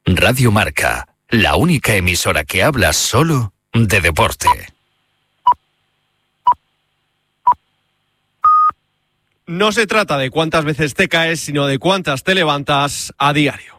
Radio Marca, la única emisora que habla solo de deporte. No se trata de cuántas veces te caes, sino de cuántas te levantas a diario.